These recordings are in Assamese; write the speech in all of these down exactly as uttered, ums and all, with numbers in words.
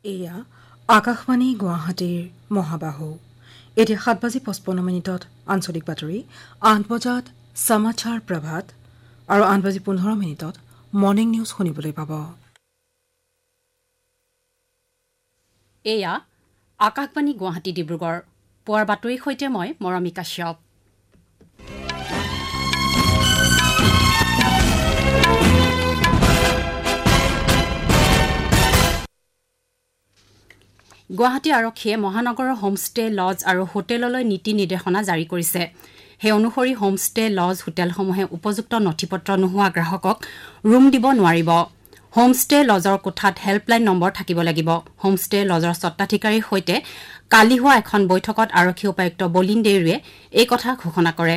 এয়া আকাশবাণী গুৱাহাটীৰ মহাবাহু এতিয়া সাত বাজি পঁচপন্ন মিনিটত আঞ্চলিক বাতৰি আঠ বজাত সমাচাৰ প্ৰভাত আৰু আঠ বাজি পোন্ধৰ মিনিটত মৰ্ণিং নিউজ শুনিবলৈ পাব। এয়া আকাশবাণী গুৱাহাটী ডিব্ৰুগড় পুৱাৰ বাতৰিৰ সৈতে মই মৰমী কাশ্যপ। গুৱাহাটী আৰক্ষীয়ে মহানগৰৰ হোমষ্টে লজ আৰু হোটেললৈ নীতি নিৰ্দেশনা জাৰি কৰিছে। সেই অনুসৰি হোমষ্টে লজ হোটেলসমূহে উপযুক্ত নথিপত্ৰ নোহোৱা গ্ৰাহকক ৰুম দিব নোৱাৰিব। হোমষ্টে লজৰ কোঠাত হেল্পলাইন নম্বৰ থাকিব লাগিব। হোমষ্টে লজৰ স্বত্বাধিকাৰীৰ সৈতে কালি হোৱা এখন বৈঠকত আৰক্ষী উপায়ুক্ত বলিন দেউৰীয়ে এই কথা ঘোষণা কৰে।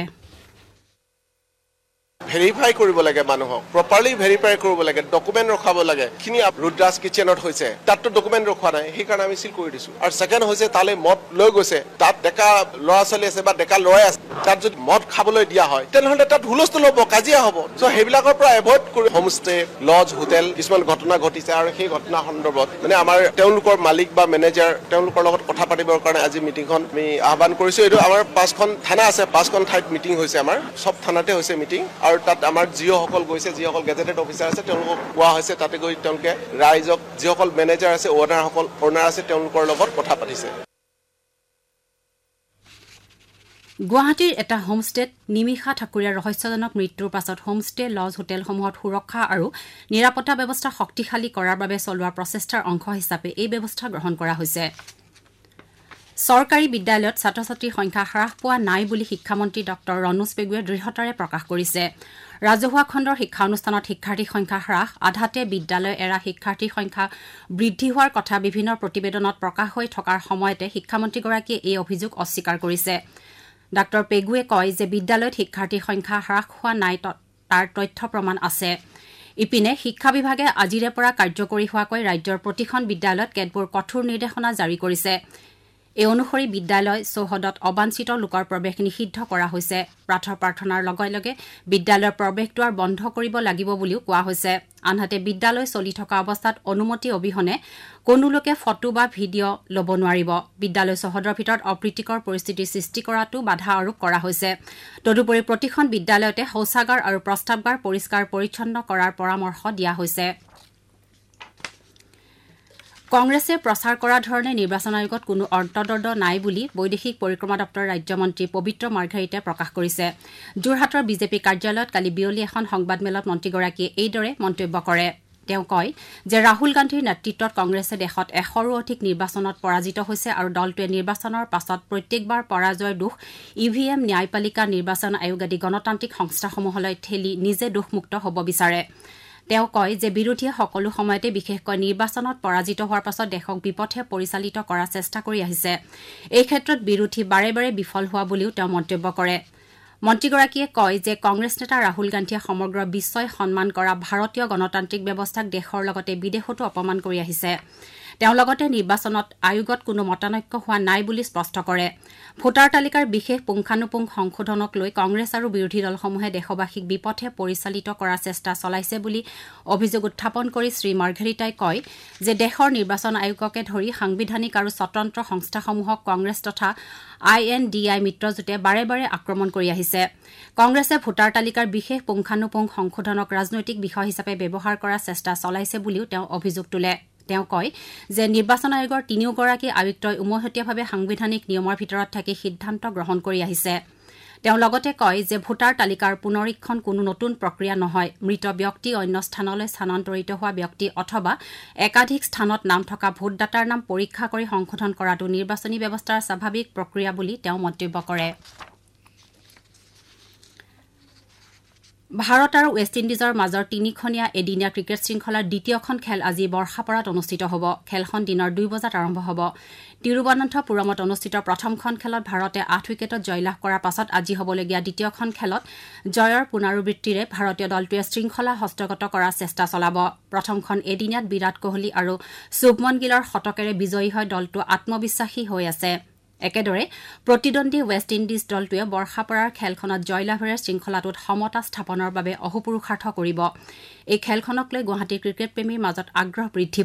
ভেৰিফাই কৰিব লাগে, মানুহক প্ৰপাৰলি ভেৰিফাই কৰিব লাগে, ডকুমেণ্ট ৰখাব লাগে। খিনি ৰুদ্ৰাছ কিচেনত হৈছে, তাততো ডকুমেণ্ট ৰখোৱা নাই, সেইকাৰণে আমি চিল কৰি দিছো। আৰু ছেকেণ্ড হৈছে তালৈ মদ লৈ গৈছে, তাত ডেকা ল'ৰা ছোৱালী আছে বা ডেকা ল'ৰাই আছে, তাত যদি মদ খাবলৈ দিয়া হয় তেনেহ'লে তাত হুলস্থুল হ'ব, কাজিয়া হ'ব। চ' সেইবিলাকৰ পৰা এভইড কৰি হোমষ্টে লজ হোটেল কিছুমান ঘটনা ঘটিছে আৰু সেই ঘটনা সন্দৰ্ভত মানে আমাৰ তেওঁলোকৰ মালিক বা মেনেজাৰ তেওঁলোকৰ লগত কথা পাতিবৰ কাৰণে আজি মিটিংখন আমি আহ্বান কৰিছো। এইটো আমাৰ পাঁচখন থানা আছে, পাঁচখন ঠাইত মিটিং হৈছে, আমাৰ চব থানাতে হৈছে মিটিং। আৰু তাত আমাৰ যিসকল গৈছে, যিসকল গেজেটেড অফিচাৰ আছে তেওঁলোকক কোৱা হৈছে তাতে গৈ তেওঁলোকে ৰাইজক যিসকল মেনেজাৰ আছে, অ'নাৰসকল অ'নাৰ আছে তেওঁলোকৰ লগত কথা পাতিছে। গুৱাহাটীৰ এটা হোমষ্টেত নিমিষা ঠাকুৰীয়াৰ ৰহস্যজনক মৃত্যুৰ পাছত হোমষ্টে লজ হোটেলসমূহত সুৰক্ষা আৰু নিৰাপত্তা ব্যৱস্থা শক্তিশালী কৰাৰ বাবে চলোৱা প্ৰচেষ্টাৰ অংশ হিচাপে এই ব্যৱস্থা গ্ৰহণ কৰা হৈছে। চৰকাৰী বিদ্যালয়ত ছাত্ৰ ছাত্ৰীৰ সংখ্যা হ্ৰাস পোৱা নাই বুলি শিক্ষামন্ত্ৰী ডঃ ৰণোজ পেগুৱে দৃঢ়তাৰে প্ৰকাশ কৰিছে। ৰাজহুৱা খণ্ডৰ শিক্ষানুষ্ঠানত শিক্ষাৰ্থীৰ সংখ্যা হ্ৰাস, আধাতে বিদ্যালয় এৰা শিক্ষাৰ্থীৰ সংখ্যা বৃদ্ধি হোৱাৰ কথা বিভিন্ন প্ৰতিবেদনত প্ৰকাশ হৈ থকাৰ সময়তে শিক্ষামন্ত্ৰীগৰাকীয়ে এই অভিযোগ অস্বীকাৰ কৰিছে। ডাঃ পেগুৱে কয় যে বিদ্যালয়ত শিক্ষাৰ্থীৰ সংখ্যা হ্ৰাস হোৱা নাই, তাৰ তথ্য প্ৰমাণ আছে। ইপিনে শিক্ষা বিভাগে আজিৰে পৰা কাৰ্যকৰী হোৱাকৈ ৰাজ্যৰ প্ৰতিখন বিদ্যালয়ত কেতবোৰ কঠোৰ নিৰ্দেশনা জাৰি কৰিছে। এই অনুসৰি বিদ্যালয় চৌহদত অবাঞ্ছিত লোকৰ প্ৰৱেশ নিষিদ্ধ কৰা হৈছে। প্ৰাৰ্থ প্ৰাৰ্থনাৰ লগে লগে বিদ্যালয়ৰ প্ৰৱেশ দুৱাৰ বন্ধ কৰিব লাগিব বুলিও কোৱা হৈছে। আনহাতে বিদ্যালয় চলি থকা অৱস্থাত অনুমতি অবিহনে কোনো লোকে ফটো বা ভিডিঅ' ল'ব নোৱাৰিব। বিদ্যালয় চৌহদৰ ভিতৰত অপ্ৰীতিকৰ পৰিস্থিতিৰ সৃষ্টি কৰাতো বাধা আৰোপ কৰা হৈছে। তদুপৰি প্ৰতিখন বিদ্যালয়তে শৌচাগাৰ আৰু প্ৰস্ৰাৱগাৰ পৰিষ্কাৰ পৰিচ্ছন্ন কৰাৰ পৰামৰ্শ দিয়া হৈছে। কংগ্ৰেছে প্ৰচাৰ কৰা ধৰণে নিৰ্বাচন আয়োগত কোনো অন্তৰ্দ্বন্দ্ব নাই বুলি বৈদেশিক পৰিক্ৰমা দপ্তৰৰ ৰাজ্যমন্ত্ৰী পবিত্ৰ মাৰ্ঘেৰিটাই প্ৰকাশ কৰিছে। যোৰহাটৰ বিজেপি কাৰ্যালয়ত কালি বিয়লি এখন সংবাদমেলত মন্ত্ৰীগৰাকীয়ে এইদৰে মন্তব্য কৰে। তেওঁ কয় যে ৰাহুল গান্ধীৰ নেতৃত্বত কংগ্ৰেছে দেশত এশৰো অধিক নিৰ্বাচনত পৰাজিত হৈছে আৰু দলটোৱে নিৰ্বাচনৰ পাছত প্ৰত্যেকবাৰ পৰাজয়ৰ দোষ ই ভি এম, ন্যায়পালিকা, নিৰ্বাচন আয়োগ আদি গণতান্ত্ৰিক সংস্থাসমূহলৈ ঠেলি নিজে দোষমুক্ত হ'ব বিচাৰে। তেওঁ কয় যে বিৰোধীয়ে সকলো সময়তে বিশেষকৈ নিৰ্বাচনত পৰাজিত হোৱাৰ পাছত দেশক বিপথে পৰিচালিত কৰাৰ চেষ্টা কৰি আহিছে। এই ক্ষেত্ৰত বিৰোধী বাৰে বাৰে বিফল হোৱা বুলিও তেওঁ মন্তব্য কৰে। মন্ত্ৰীগৰাকীয়ে কয় যে কংগ্ৰেছ নেতা ৰাহুল গান্ধীয়ে সমগ্ৰ বিশ্বই সন্মান কৰা ভাৰতীয় গণতান্ত্ৰিক ব্যৱস্থাক দেশৰ লগতে বিদেশতো অপমান কৰি আহিছে। তেওঁ লগতে নিৰ্বাচনত আয়োগত কোনো মতানৈক্য হোৱা নাই বুলি স্পষ্ট কৰে। ভোটাৰ তালিকাৰ বিশেষ পুংখানুপুংখ সংশোধনক লৈ কংগ্ৰেছ আৰু বিৰোধী দলসমূহে দেশবাসীক বিপথে পৰিচালিত কৰাৰ চেষ্টা চলাইছে বুলি অভিযোগ উত্থাপন কৰি শ্ৰী মাৰ্ঘেৰিটাই কয় যে দেশৰ নিৰ্বাচন আয়োগকে ধৰি সাংবিধানিক আৰু স্বতন্ত্ৰ সংস্থাসমূহক কংগ্ৰেছ তথা আই এন ডি আই মিত্ৰজোঁটে বাৰে বাৰে আক্ৰমণ কৰি আহিছে। কংগ্ৰেছে ভোটাৰ তালিকাৰ বিশেষ পুংখানুপুংখ সংশোধনক ৰাজনৈতিক বিষয় হিচাপে ব্যৱহাৰ কৰাৰ চেষ্টা চলাইছে বুলিও তেওঁ অভিযোগ তোলে। তেওঁ কয় যে নিৰ্বাচন আয়োগৰ তিনিওগৰাকী আয়ুক্তই উমৈহতীয়াভাৱে সাংবিধানিক নিয়মৰ ভিতৰত থাকি সিদ্ধান্ত গ্ৰহণ কৰি আহিছে। তেওঁ লগতে কয় যে ভোটাৰ তালিকাৰ পুনৰীক্ষণ কোনো নতুন প্ৰক্ৰিয়া নহয়। মৃত ব্যক্তি অন্য স্থানলৈ স্থানান্তৰিত হোৱা ব্যক্তি অথবা একাধিক স্থানত নাম থকা ভোটদাতাৰ নাম পৰীক্ষা কৰি সংশোধন কৰাটো নিৰ্বাচনী ব্যৱস্থাৰ স্বাভাৱিক প্ৰক্ৰিয়া বুলি তেওঁ মন্তব্য কৰে। ভাৰত আৰু ৱেষ্ট ইণ্ডিজৰ মাজৰ তিনিখনীয়া এদিনীয়া ক্ৰিকেট শৃংখলাৰ দ্বিতীয়খন খেল আজি বৰ্ষাপাৰাত অনুষ্ঠিত হ'ব। খেলখন দিনৰ দুই বজাত আৰম্ভ হ'ব। তিৰুৱনন্তপুৰমত অনুষ্ঠিত প্ৰথমখন খেলত ভাৰতে আঠ উইকেটত জয়লাভ কৰাৰ পাছত আজি হ'বলগীয়া দ্বিতীয়খন খেলত জয়ৰ পুনৰাবৃত্তিৰে ভাৰতীয় দলটোৱে শৃংখলা হস্তগত কৰাৰ চেষ্টা চলাব। প্ৰথমখন এদিনীয়াত বিৰাট কোহলী আৰু শুভমন গিলৰ শতকেৰে বিজয়ী হৈ দলটো আত্মবিশ্বাসী হৈ আছে। একেদৰে প্ৰতিদ্বন্দ্বী ৱেষ্ট ইণ্ডিজ দলটোৱে বৰ্ষাপাৰাৰ খেলখনত জয়লাভেৰে শৃংখলাটোত সমতা স্থাপনৰ বাবে অহোপুৰুষাৰ্থ কৰিব। এই খেলখনক লৈ গুৱাহাটীৰ ক্ৰিকেট প্ৰেমীৰ মাজত আগ্ৰহ বৃদ্ধি